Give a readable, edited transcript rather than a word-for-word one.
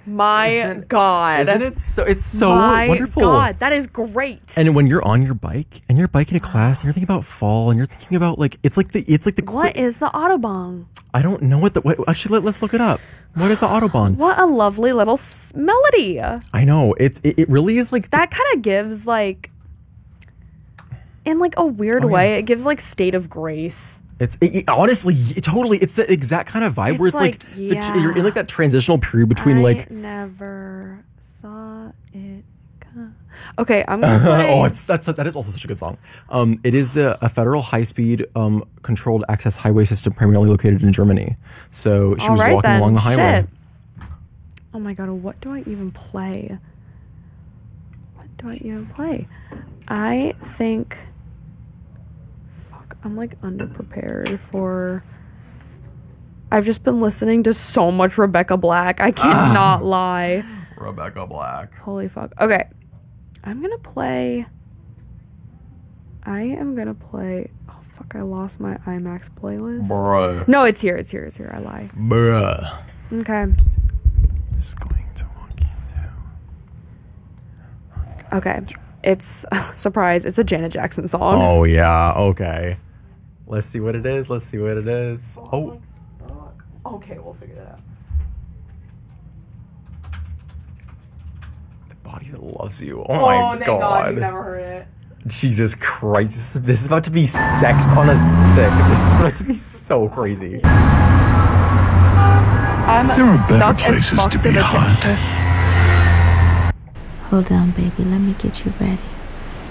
My God. Isn't it so? It's so My wonderful. God, that is great. And when you're on your bike and you're biking to class and you're thinking about fall and you're thinking about like it's like the What is the Autobahn? I don't know what actually let's look it up. What is the Autobahn? What a lovely little melody. I know it really is like that kind of gives like in like a weird way. It gives like State of Grace. Honestly, totally. It's the exact kind of vibe where it's like you're in like that transitional period between I never saw it come. Okay, I'm gonna play. that is also such a good song. It is a federal high-speed controlled access highway system primarily located in Germany. So she was walking along the highway. Shit. Oh my God, what do I even play? I think I'm like underprepared for. I've just been listening to so much Rebecca Black. I cannot lie. Rebecca Black. Holy fuck. Okay. I am gonna play. Oh fuck, I lost my IMAX playlist. Bruh. No, it's here. I lie. Bruh. Okay. Just going to walk you down. Okay. It's surprise. It's a Janet Jackson song. Oh yeah. Okay. Let's see what it is. Oh. Okay, we'll figure that out. The Body That Loves You. Oh my thank God. You've never heard it. Jesus Christ. This is about to be sex on a stick. This is about to be so crazy. I'm There are better stuck places as fuck to to be the hot. Genesis. Hold on, baby. Let me get you ready.